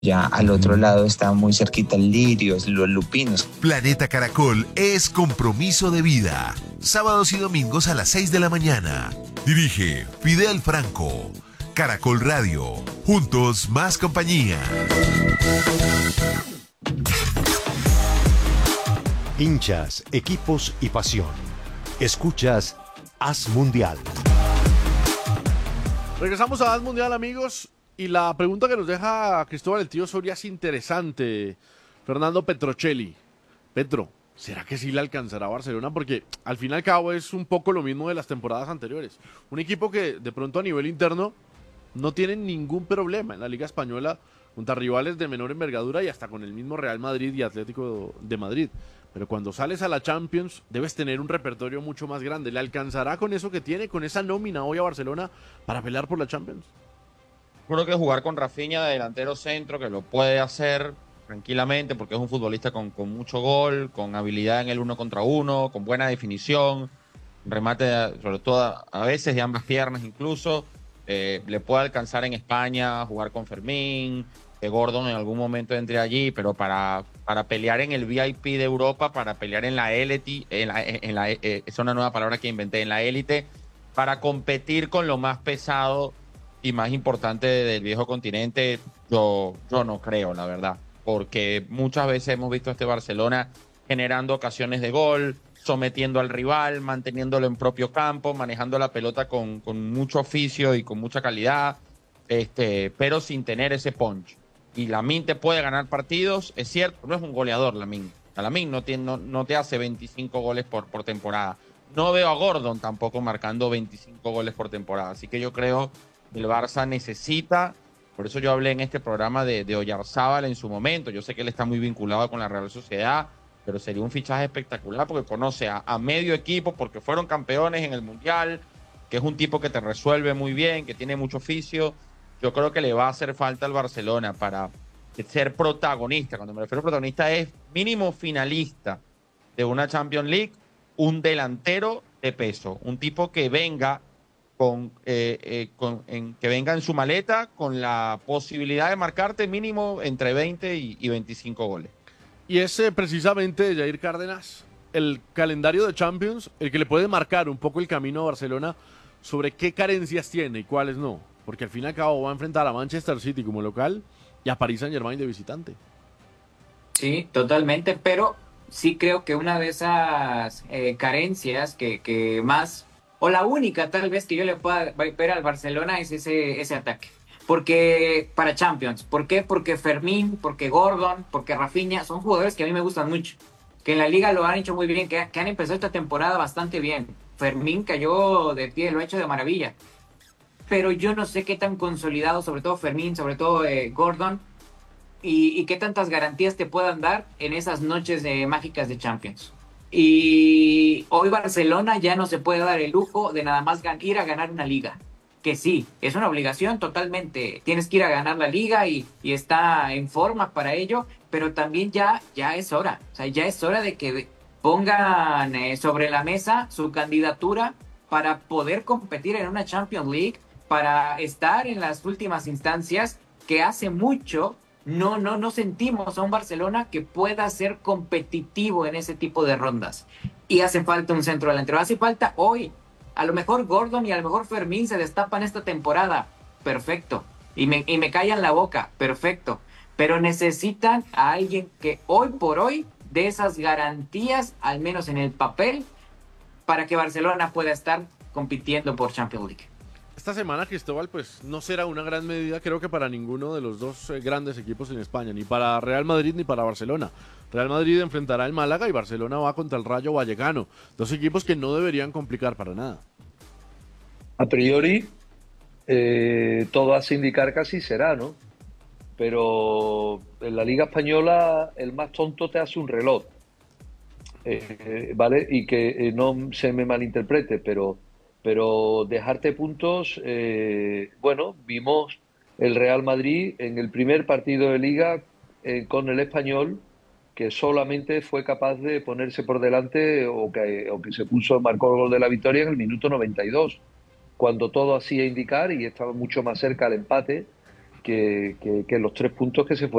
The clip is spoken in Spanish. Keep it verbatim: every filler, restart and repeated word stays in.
Ya al otro lado está muy cerquita el Lirios, los Lupinos. Planeta Caracol es compromiso de vida. Sábados y domingos a las seis de la mañana. Dirige Fidel Franco. Caracol Radio. Juntos más compañía. Hinchas, equipos y pasión. Escuchas Haz Mundial. Regresamos a Haz Mundial, amigos. Y la pregunta que nos deja Cristóbal el Tío Soria es interesante. Fernando Petrocelli. Petro, ¿será que sí le alcanzará a Barcelona? Porque al fin y al cabo es un poco lo mismo de las temporadas anteriores. Un equipo que de pronto a nivel interno no tiene ningún problema en la Liga Española contra rivales de menor envergadura y hasta con el mismo Real Madrid y Atlético de Madrid. Pero cuando sales a la Champions debes tener un repertorio mucho más grande. ¿Le alcanzará con eso que tiene, con esa nómina hoy a Barcelona para pelear por la Champions? Creo que jugar con Rafinha de delantero centro, que lo puede hacer tranquilamente porque es un futbolista con, con mucho gol, con habilidad en el uno contra uno, con buena definición, remate de, sobre todo a, a veces de ambas piernas incluso. Eh, le puede alcanzar en España jugar con Fermín, que Gordon en algún momento entre allí, pero para, para pelear en el V I P de Europa, para pelear en la élite, en la, en la, eh, es una nueva palabra que inventé, en la élite, para competir con lo más pesado y más importante del viejo continente, yo, yo no creo, la verdad, porque muchas veces hemos visto a este Barcelona generando ocasiones de gol, sometiendo al rival, manteniéndolo en propio campo, manejando la pelota con, con mucho oficio y con mucha calidad, este, pero sin tener ese punch. Y Lamine te puede ganar partidos, es cierto, no es un goleador Lamine. Lamine no, tiene, no, no te hace veinticinco goles por, por temporada. No veo a Gordon tampoco marcando veinticinco goles por temporada, así que yo creo el Barça necesita, por eso yo hablé en este programa de, de Oyarzábal en su momento. Yo sé que él está muy vinculado con la Real Sociedad, pero sería un fichaje espectacular porque conoce a, a medio equipo, porque fueron campeones en el Mundial, que es un tipo que te resuelve muy bien, que tiene mucho oficio. Yo creo que le va a hacer falta al Barcelona para ser protagonista. Cuando me refiero a protagonista es mínimo finalista de una Champions League, un delantero de peso, un tipo que venga Con, eh, eh, con, en, que venga en su maleta con la posibilidad de marcarte mínimo entre veinte y, y veinticinco goles. Y es eh, precisamente Jair Cárdenas, el calendario de Champions, el que le puede marcar un poco el camino a Barcelona sobre qué carencias tiene y cuáles no. Porque al fin y al cabo va a enfrentar a Manchester City como local y a Paris Saint-Germain de visitante. Sí, totalmente, pero sí creo que una de esas eh, carencias que, que más... o la única tal vez que yo le pueda ver al Barcelona es ese, ese ataque. Porque para Champions, ¿por qué? Porque Fermín, porque Gordon, porque Rafinha, son jugadores que a mí me gustan mucho, que en la liga lo han hecho muy bien, que, que han empezado esta temporada bastante bien. Fermín cayó de pie, lo ha hecho de maravilla. Pero yo no sé qué tan consolidado, sobre todo Fermín, sobre todo eh, Gordon, y, y qué tantas garantías te puedan dar en esas noches de, mágicas de Champions. Y hoy Barcelona ya no se puede dar el lujo de nada más ir a ganar una liga. Que sí, es una obligación totalmente. Tienes que ir a ganar la liga y, y está en forma para ello, pero también ya, ya es hora. O sea, ya es hora de que pongan eh, sobre la mesa su candidatura para poder competir en una Champions League, para estar en las últimas instancias, que hace mucho No, no, no sentimos a un Barcelona que pueda ser competitivo en ese tipo de rondas. Y hace falta un centro delantero. Hace falta hoy. A lo mejor Gordon y a lo mejor Fermín se destapan esta temporada. Perfecto. Y me, y me callan la boca. Perfecto. Pero necesitan a alguien que hoy por hoy dé esas garantías, al menos en el papel, para que Barcelona pueda estar compitiendo por Champions League. Esta semana, Cristóbal, pues no será una gran medida, creo que para ninguno de los dos eh, grandes equipos en España, ni para Real Madrid ni para Barcelona. Real Madrid enfrentará al Málaga y Barcelona va contra el Rayo Vallecano. Dos equipos que no deberían complicar para nada. A priori, eh, todo hace indicar que así será, ¿no? Pero en la Liga Española el más tonto te hace un reloj. Eh, ¿vale? Y que eh, no se me malinterprete, pero... pero dejarte puntos, eh, bueno, vimos el Real Madrid en el primer partido de Liga eh, con el Español, que solamente fue capaz de ponerse por delante o que, o que se puso, marcó el gol de la victoria en el minuto noventa y dos, cuando todo hacía indicar y estaba mucho más cerca al empate, que, que, que los tres puntos que se